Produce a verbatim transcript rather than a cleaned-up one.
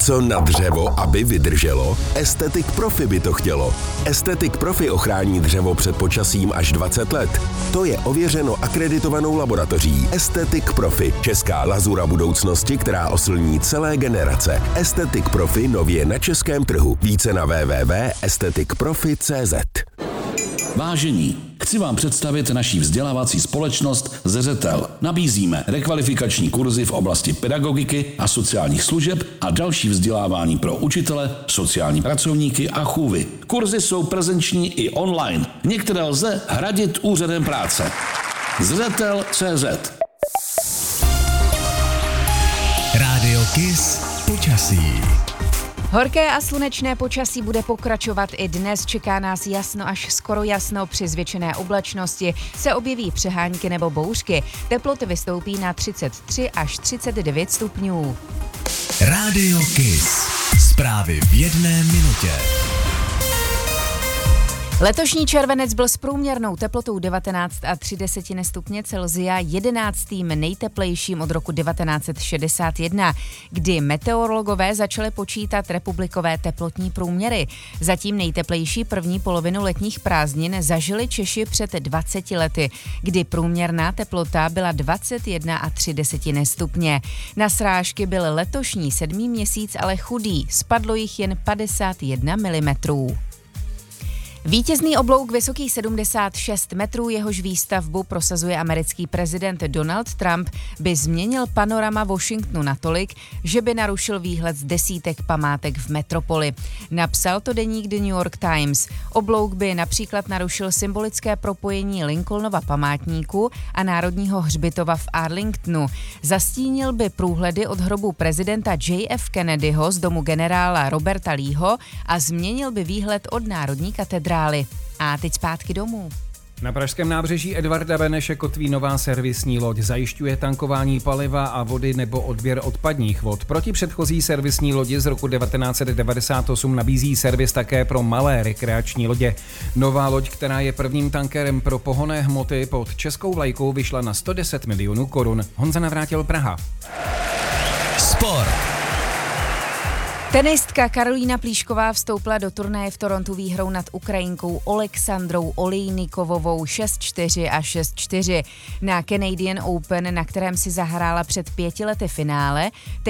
Co na dřevo, aby vydrželo? Estetik Profi by to chtělo. Estetik Profi ochrání dřevo před počasím až dvacet let. To je ověřeno akreditovanou laboratoří Estetik Profi, česká lazura budoucnosti, která oslní celé generace. Estetik Profi nově na českém trhu. Více na w w w tečka estetik profi tečka c z. Vážení, chci vám představit naší vzdělávací společnost Zřetel. Nabízíme rekvalifikační kurzy v oblasti pedagogiky a sociálních služeb a další vzdělávání pro učitele, sociální pracovníky a chůvy. Kurzy jsou prezenční i online. Některé lze hradit úřadem práce. Zřetel tečka cé zet. Rádio Kiss počasí. Horké a slunečné počasí bude pokračovat i dnes. Čeká nás jasno až skoro jasno. Při zvětšené oblačnosti se objeví přehánky nebo bouřky. Teploty vystoupí na třicet tři až třicet devět stupňů. Rádio Kiss. Zprávy v jedné minutě. Letošní červenec byl s průměrnou teplotou devatenáct a tři desetiny stupně Celsia jedenáctým nejteplejším od roku devatenáct set šedesát jedna, kdy meteorologové začali počítat republikové teplotní průměry. Zatím nejteplejší první polovinu letních prázdnin zažili Češi před dvaceti lety, kdy průměrná teplota byla dvacet jedna a tři desetiny stupně. Na srážky byl letošní sedmý měsíc ale chudý, spadlo jich jen padesát jedna milimetrů. Vítězný oblouk vysoký sedmdesát šest metrů, jehož výstavbu prosazuje americký prezident Donald Trump, by změnil panorama Washingtonu natolik, že by narušil výhled z desítek památek v metropoli. Napsal to deník The New York Times. Oblouk by například narušil symbolické propojení Lincolnova památníku a Národního hřbitova v Arlingtonu. Zastínil by průhledy od hrobu prezidenta J F Kennedyho z domu generála Roberta Leeho a změnil by výhled od Národní katedrály. A teď zpátky domů. Na pražském nábřeží Edvarda Beneše kotví nová servisní loď. Zajišťuje tankování paliva a vody nebo odběr odpadních vod. Proti předchozí servisní lodi z roku devatenáct set devadesát osm nabízí servis také pro malé rekreační lodě. Nová loď, která je prvním tankerem pro pohonné hmoty pod českou vlajkou, vyšla na sto deset milionů korun. Honza Navrátil, Praha. Sport. Tenistka Karolína Plíšková vstoupila do turnaje v Torontu výhrou nad Ukrajinkou Oleksandrou Olejnikovovou šest čtyři a šest čtyři. Na Canadian Open, na kterém si zahrála před pěti lety finále,